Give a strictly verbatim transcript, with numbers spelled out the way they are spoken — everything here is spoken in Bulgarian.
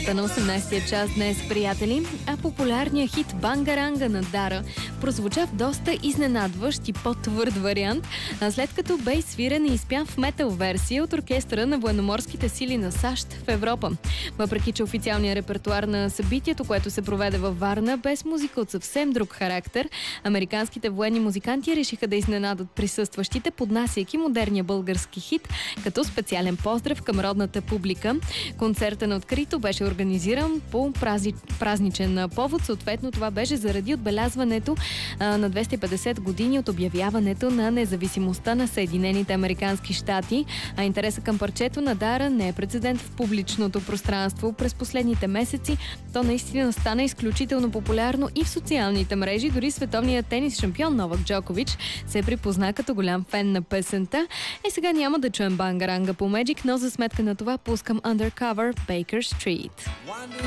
новината на осемнайсетия час днес, приятели, а популярният хит Бангаранга на Дара прозвуча в доста изненадващ и по-твърд вариант, а след като бе свирен и изпян в метал версия от оркестъра на военноморските сили на САЩ в Европа. Въпреки че официалният репертуар на събитието, което се проведе във Варна, без музика от съвсем друг характер, американските военни музиканти решиха да изненадат присъстващите, поднасяйки модерния български хит като специален поздрав към родната публика. Концерта на открито беше организиран по прази... празничен повод. Съответно, това беше заради отбелязването а, на двеста и петдесет години от обявяването на независимостта на Съединените американски щати. А интереса към парчето на Дара не е прецедент в публичното пространство. През последните месеци то наистина стана изключително популярно и в социалните мрежи. Дори световният тенис шампион Новак Джокович се припозна като голям фен на песента. Е, сега няма да чуем Бангаранга по Magic, но за сметка на това пускам Undercover Baker Street.